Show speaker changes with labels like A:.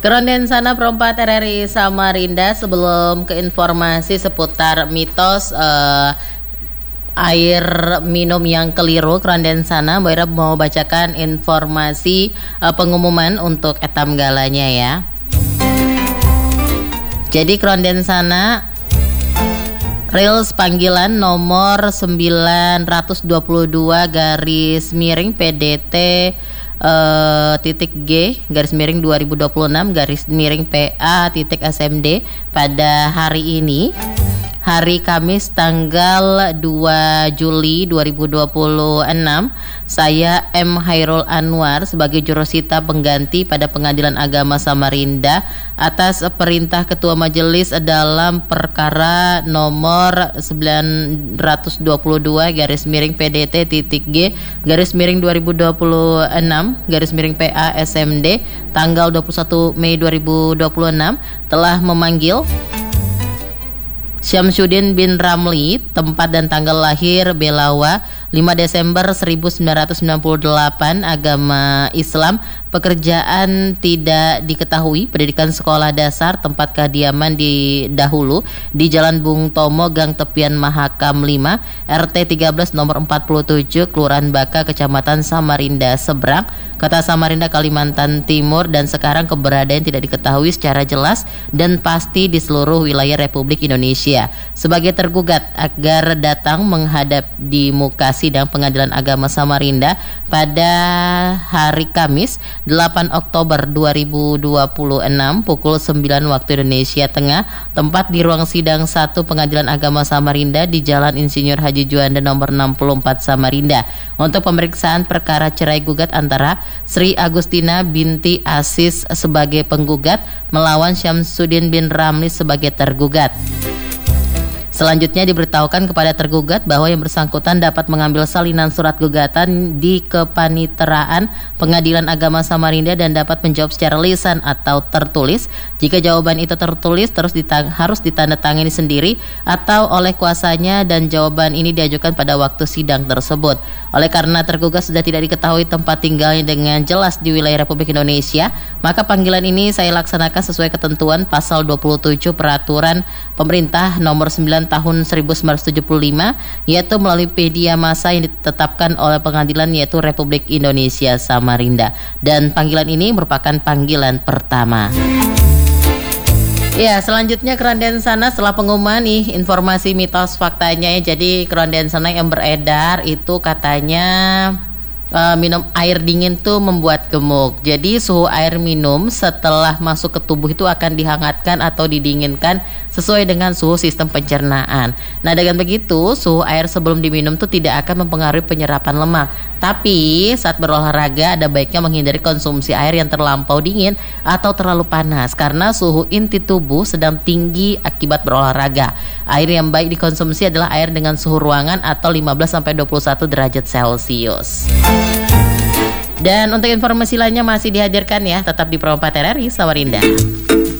A: Kerondensana Perempat RRI Samarinda. Sebelum ke informasi seputar mitos air minum yang keliru Kerondensana, Mbak Ira mau bacakan informasi pengumuman untuk etam galanya ya. Jadi Kerondensana Reels panggilan nomor 922 garis miring PDT titik G garis miring 2026 garis miring PA titik SMD pada hari ini, hari Kamis tanggal 2 Juli 2026, saya M. Hairul Anwar sebagai jurusita pengganti pada Pengadilan Agama Samarinda atas perintah Ketua Majelis dalam perkara nomor 922 garis miring PDT titik G garis miring 2026 garis miring PA SMD tanggal 21 Mei 2026 telah memanggil Syamsuddin bin Ramli, tempat dan tanggal lahir Belawa 5 Desember 1998, agama Islam, pekerjaan tidak diketahui, pendidikan sekolah dasar, tempat kediaman di dahulu di Jalan Bung Tomo, Gang Tepian Mahakam 5, RT 13 nomor 47, Kelurahan Baka, Kecamatan Samarinda Seberang, Kota Samarinda, Kalimantan Timur, dan sekarang keberadaan tidak diketahui secara jelas dan pasti di seluruh wilayah Republik Indonesia. Sebagai tergugat agar datang menghadap di muka sidang Pengadilan Agama Samarinda pada hari Kamis 8 Oktober 2026 pukul 9 waktu Indonesia Tengah, tempat di ruang sidang 1 Pengadilan Agama Samarinda di Jalan Insinyur Haji Juanda nomor 64 Samarinda untuk pemeriksaan perkara cerai gugat antara Sri Agustina binti Asis sebagai penggugat melawan Syamsuddin bin Ramli sebagai tergugat. Selanjutnya diberitahukan kepada tergugat bahwa yang bersangkutan dapat mengambil salinan surat gugatan di kepaniteraan Pengadilan Agama Samarinda dan dapat menjawab secara lisan atau tertulis. Jika jawaban itu tertulis harus ditandatangani sendiri atau oleh kuasanya dan jawaban ini diajukan pada waktu sidang tersebut. Oleh karena tergugat sudah tidak diketahui tempat tinggalnya dengan jelas di wilayah Republik Indonesia, maka panggilan ini saya laksanakan sesuai ketentuan pasal 27 Peraturan Pemerintah nomor 9 tahun 1975, yaitu melalui media massa yang ditetapkan oleh pengadilan, yaitu Republik Indonesia Samarinda, dan panggilan ini merupakan panggilan pertama. Ya, selanjutnya Kerondensana setelah pengumuman nih informasi mitos faktanya ya. Jadi Kerondensana yang beredar itu katanya minum air dingin tuh membuat gemuk. Jadi suhu air minum setelah masuk ke tubuh itu akan dihangatkan atau didinginkan sesuai dengan suhu sistem pencernaan. Nah, dengan begitu suhu air sebelum diminum tuh tidak akan mempengaruhi penyerapan lemak. Tapi saat berolahraga ada baiknya menghindari konsumsi air yang terlampau dingin atau terlalu panas karena suhu inti tubuh sedang tinggi akibat berolahraga. Air yang baik dikonsumsi adalah air dengan suhu ruangan atau 15-21 derajat Celcius. Dan untuk informasi lainnya masih dihadirkan ya, tetap di Perempat RRI Samarinda.